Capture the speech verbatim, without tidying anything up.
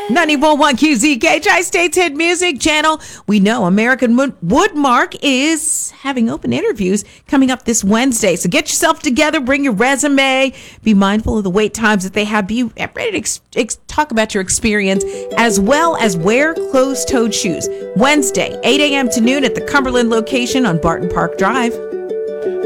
ninety-four point one Q Z K, Tri-State's hit music channel. We know American Woodmark is having open interviews coming up this Wednesday. So get yourself together, bring your resume, be mindful of the wait times that they have. Be ready to ex- ex- talk about your experience, as well as wear closed-toed shoes. Wednesday, eight a.m. to noon at the Cumberland location on Barton Park Drive.